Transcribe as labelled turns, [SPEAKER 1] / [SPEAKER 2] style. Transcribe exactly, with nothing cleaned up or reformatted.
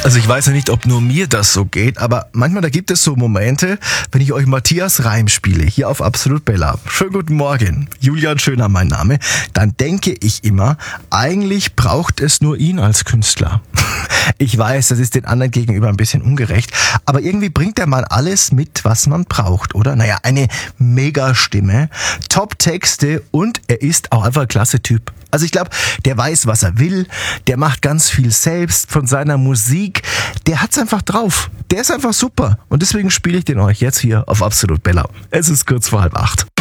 [SPEAKER 1] Also ich weiß ja nicht, ob nur mir das so geht, aber manchmal da gibt es so Momente, wenn ich euch Matthias Reim spiele, hier auf Absolut Bella. Schönen guten Morgen, Julian Schöner mein Name. Dann denke ich immer, eigentlich braucht es nur ihn als Künstler. Ich weiß, das ist den anderen gegenüber ein bisschen ungerecht, aber irgendwie bringt der Mann alles mit, was man braucht, oder? Naja, eine Megastimme, Top-Texte und er ist auch einfach ein klasse Typ. Also ich glaube, der weiß, was er will, der macht ganz viel selbst von seiner Musik, der hat's einfach drauf. Der ist einfach super und deswegen spiele ich den euch jetzt hier auf Absolut Bella. Es ist kurz vor halb acht.